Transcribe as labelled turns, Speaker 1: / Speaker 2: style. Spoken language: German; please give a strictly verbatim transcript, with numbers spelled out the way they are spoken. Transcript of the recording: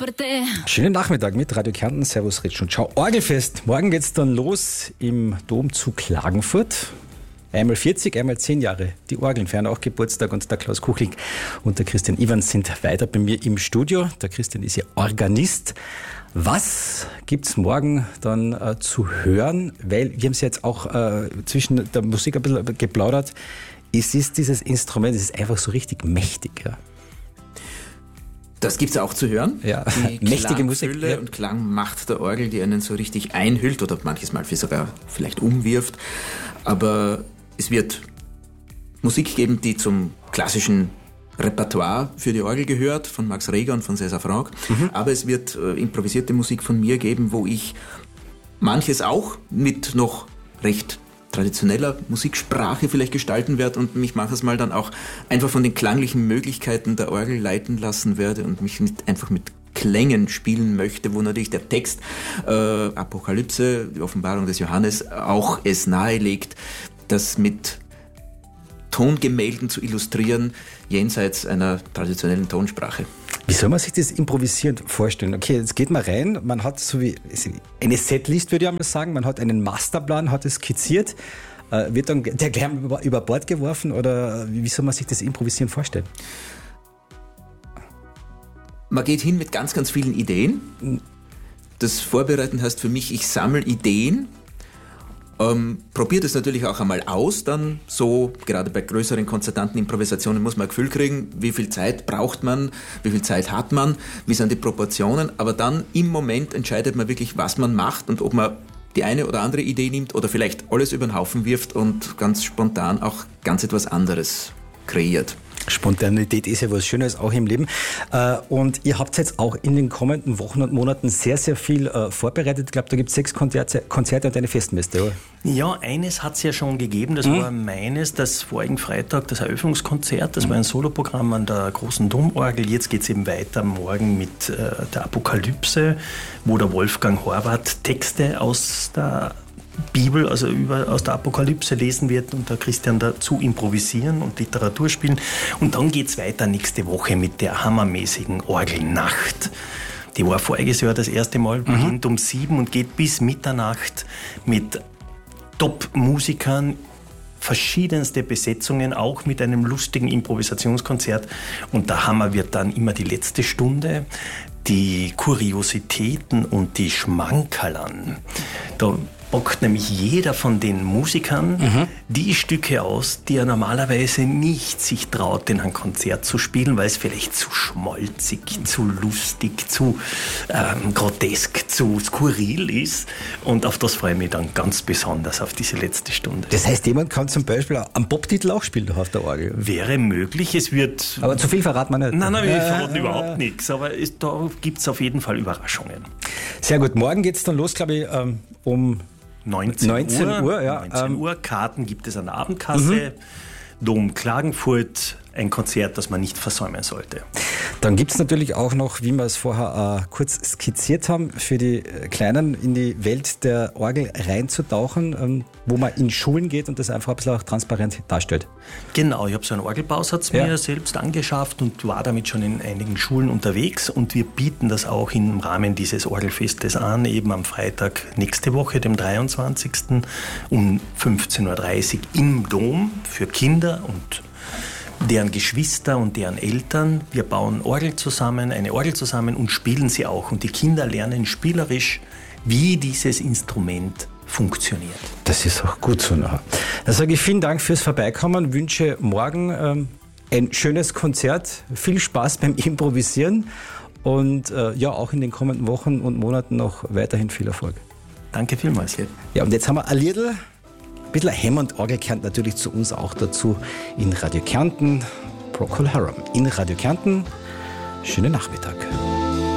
Speaker 1: Schönen Nachmittag mit Radio Kärnten. Servus, Ritsch und Schau. Orgelfest. Morgen geht's dann los im Dom zu Klagenfurt. Einmal vierzig, einmal zehn Jahre. Die Orgeln feiern auch Geburtstag und der Klaus Kuchling und der Christian Ivans sind weiter bei mir im Studio. Der Christian ist ja Organist. Was gibt's morgen dann äh, zu hören? Weil wir haben es jetzt auch äh, zwischen der Musik ein bisschen geplaudert. Es ist dieses Instrument, es ist einfach so richtig mächtig. Ja.
Speaker 2: Das gibt's auch zu hören.
Speaker 1: Ja.
Speaker 2: Die
Speaker 1: Mächtige Musik.
Speaker 2: Klangfülle
Speaker 1: Ja.
Speaker 2: und Klangmacht der Orgel, die einen so richtig einhüllt oder manches Mal sogar vielleicht umwirft. Aber es wird Musik geben, die zum klassischen Repertoire für die Orgel gehört, von Max Reger und von César Franck. Mhm. Aber es wird äh, improvisierte Musik von mir geben, wo ich manches auch mit noch recht traditioneller Musiksprache vielleicht gestalten werde und mich manches Mal dann auch einfach von den klanglichen Möglichkeiten der Orgel leiten lassen werde und mich nicht einfach mit Klängen spielen möchte, wo natürlich der Text äh, Apokalypse, die Offenbarung des Johannes, auch es nahelegt, das mit Tongemälden zu illustrieren, jenseits einer traditionellen Tonsprache.
Speaker 1: Wie soll man sich das improvisierend vorstellen? Okay, jetzt geht man rein, man hat so wie eine Setlist, würde ich einmal sagen, man hat einen Masterplan, hat es skizziert, äh, wird dann der gleich über, über Bord geworfen oder wie soll man sich das Improvisieren vorstellen?
Speaker 2: Man geht hin mit ganz, ganz vielen Ideen. Das Vorbereiten heißt für mich, ich sammle Ideen, Ähm, probiert es natürlich auch einmal aus, dann so, gerade bei größeren konzertanten Improvisationen muss man ein Gefühl kriegen, wie viel Zeit braucht man, wie viel Zeit hat man, wie sind die Proportionen, aber dann im Moment entscheidet man wirklich, was man macht und ob man die eine oder andere Idee nimmt oder vielleicht alles über den Haufen wirft und ganz spontan auch ganz etwas anderes kreiert.
Speaker 1: Spontanität ist ja was Schönes auch im Leben. Und ihr habt jetzt auch in den kommenden Wochen und Monaten sehr, sehr viel vorbereitet. Ich glaube, da gibt es sechs Konzerte, Konzerte und eine Festmesse, oder?
Speaker 3: Ja, eines hat es ja schon gegeben. Das mhm. war meines, das vorigen Freitag, das Eröffnungskonzert. Das mhm. war ein Soloprogramm an der großen Domorgel. Jetzt geht es eben weiter morgen mit äh, der Apokalypse, wo der Wolfgang Horvath Texte aus der Bibel, also über, aus der Apokalypse lesen wird und der Christian dazu improvisieren und Literatur spielen. Und dann geht es weiter nächste Woche mit der hammermäßigen Orgelnacht. Die war voriges Jahr das erste Mal, mhm. beginnt um sieben und geht bis Mitternacht mit Top-Musikern, verschiedenste Besetzungen, auch mit einem lustigen Improvisationskonzert. Und der Hammer wird dann immer die letzte Stunde. Die Kuriositäten und die Schmankerln. Da bockt nämlich jeder von den Musikern mhm. die Stücke aus, die er normalerweise nicht sich traut, in ein Konzert zu spielen, weil es vielleicht zu schmolzig, zu lustig, zu ähm, grotesk, zu skurril ist. Und auf das freue ich mich dann ganz besonders, auf diese letzte Stunde.
Speaker 1: Das heißt, jemand kann zum Beispiel einen Pop-Titel auch spielen auf der Orgel?
Speaker 3: Wäre möglich, es wird...
Speaker 1: Aber zu viel verraten wir nicht.
Speaker 3: Nein, nein, wir
Speaker 1: äh,
Speaker 3: verraten
Speaker 1: äh,
Speaker 3: überhaupt nichts, aber es, da gibt es auf jeden Fall Überraschungen.
Speaker 1: Sehr gut, morgen geht es dann los, glaube ich, ähm, um...
Speaker 3: neunzehn Uhr, ja. neunzehn Uhr, Karten gibt es an der Abendkasse. Mhm. Dom Klagenfurt, ein Konzert, das man nicht versäumen sollte.
Speaker 1: Dann gibt es natürlich auch noch, wie wir es vorher äh, kurz skizziert haben, für die Kleinen in die Welt der Orgel reinzutauchen, ähm, wo man in Schulen geht und das einfach ein bisschen auch transparent darstellt.
Speaker 3: Genau, ich habe so einen Orgelbausatz ja. mir selbst angeschafft und war damit schon in einigen Schulen unterwegs und wir bieten das auch im Rahmen dieses Orgelfestes an, eben am Freitag nächste Woche, dem dreiundzwanzigsten um fünfzehn Uhr dreißig im Dom für Kinder und deren Geschwister und deren Eltern. Wir bauen Orgel zusammen, eine Orgel zusammen und spielen sie auch. Und die Kinder lernen spielerisch, wie dieses Instrument funktioniert.
Speaker 1: Das ist auch gut so. Dann sage ich vielen Dank fürs Vorbeikommen, wünsche morgen ähm, ein schönes Konzert, viel Spaß beim Improvisieren und äh, ja, auch in den kommenden Wochen und Monaten noch weiterhin viel Erfolg.
Speaker 3: Danke vielmals.
Speaker 1: Ja, und jetzt haben wir ein Liedl. Ein bisschen Hammond Orgel gehört natürlich zu uns auch dazu in Radio Kärnten. Procol Harum in Radio Kärnten. Schönen Nachmittag.